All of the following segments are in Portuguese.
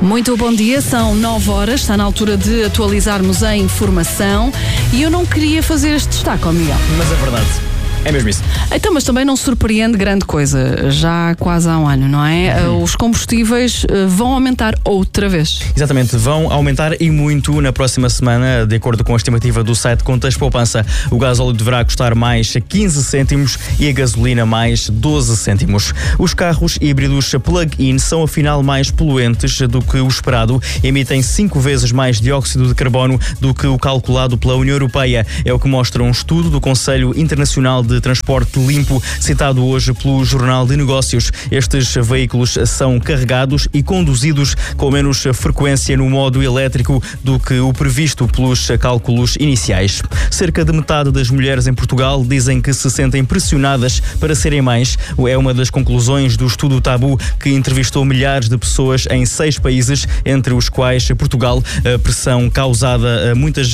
Muito bom dia, são 9 horas, está na altura de atualizarmos a informação e eu não queria fazer este destaque, Miguel. Mas é verdade. É mesmo isso. Então, mas também não surpreende grande coisa, já quase há um ano, não é? Os combustíveis vão aumentar outra vez. Exatamente, vão aumentar e muito na próxima semana, de acordo com a estimativa do site Contas Poupança. O gasóleo deverá custar mais 15 cêntimos e a gasolina mais 12 cêntimos. Os carros híbridos plug-in são afinal mais poluentes do que o esperado, emitem 5 vezes mais dióxido de carbono do que o calculado pela União Europeia. É o que mostra um estudo do Conselho Internacional de Transporte Limpo, citado hoje pelo Jornal de Negócios. Estes veículos são carregados e conduzidos com menos frequência no modo elétrico do que o previsto pelos cálculos iniciais. Cerca de metade das mulheres em Portugal dizem que se sentem pressionadas para serem mães. É uma das conclusões do estudo Tabu, que entrevistou milhares de pessoas em 6 países, entre os quais Portugal. A pressão causa muitas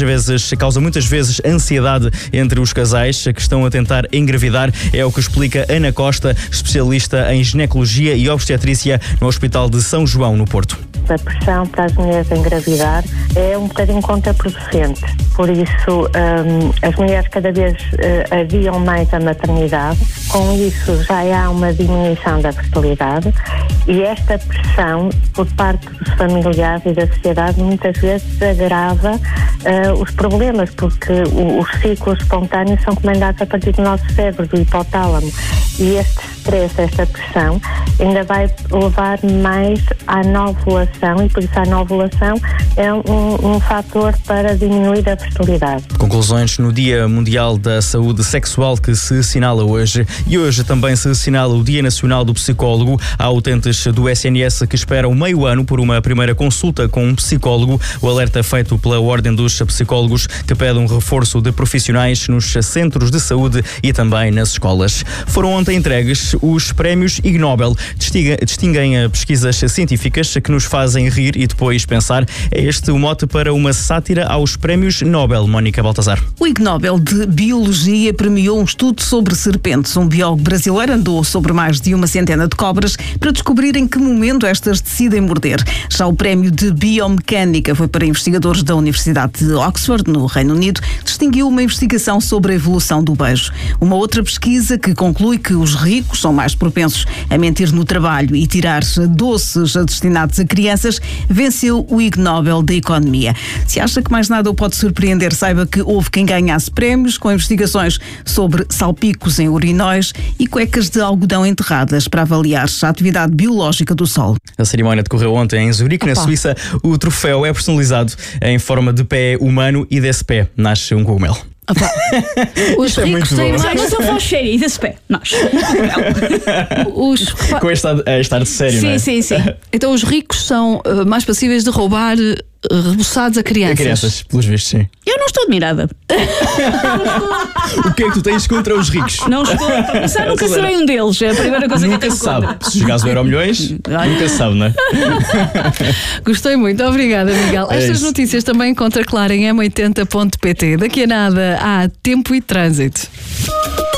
vezes ansiedade entre os casais que estão a tentar engravidar, é o que explica Ana Costa, especialista em ginecologia e obstetrícia no Hospital de São João, no Porto. A pressão para as mulheres engravidar é um bocadinho contraproducente. Por isso, as mulheres cada vez adiam mais a maternidade. Com isso, já há uma diminuição da fertilidade e esta pressão por parte dos familiares e da sociedade muitas vezes agrava os problemas, porque os ciclos espontâneos são comandados a partir do nosso cérebro, do hipotálamo, e este stress, esta pressão, ainda vai levar mais à não ovulação e por isso a não ovulação é um fator para diminuir a fertilidade. Conclusões no Dia Mundial da Saúde Sexual que se assinala hoje, e hoje também se assinala o Dia Nacional do Psicólogo. Há utentes do SNS que esperam meio ano por uma primeira consulta com um psicólogo. O alerta feito pela Ordem dos Psicólogos, que pede um reforço de profissionais nos centros de saúde e também nas escolas. Foram ontem entregues os prémios Ig Nobel. Distinguem pesquisas científicas que nos fazem rir e depois pensar. É este o mote para uma sátira aos prémios Nobel, Mónica Baltazar. O Ig Nobel de Biologia premiou um estudo sobre serpentes. Um biólogo brasileiro andou sobre mais de 100 de cobras para descobrir em que momento estas decidem morder. Já o prémio de Biomecânica foi para investigadores da Universidade de Oxford, no Reino Unido, distinguiu uma investigação sobre a evolução do beijo. Uma outra pesquisa que conclui que os ricos são mais propensos a mentir no trabalho e tirar doces destinados a crianças, venceu o Ig Nobel da Economia. Se acha que mais nada o pode surpreender, saiba que houve quem ganhasse prémios com investigações sobre salpicos em urinóis e cuecas de algodão enterradas para avaliar a atividade biológica do solo. A cerimónia decorreu ontem em Zurique, na Suíça. O troféu é personalizado em forma de pé humano e desse pé nasce um cogumelo. Os ricos têm mais. Mas eu vou cheiro e desse pé. Nós. Com este ar de sério, sim, não é? Sim. Então os ricos são mais passíveis de roubar reboçados a crianças. A crianças, pelos vistos, sim. Eu não estou admirada. O que é que tu tens contra os ricos? Não estou. Para nunca serei um deles. É a primeira coisa que eu tenho se sabe. contra. Se jogares o Euromilhões, nunca se sabe, não é? Gostei muito, obrigada, Miguel. Estas notícias também contra Clara em m80.pt. Daqui a nada há tempo e trânsito.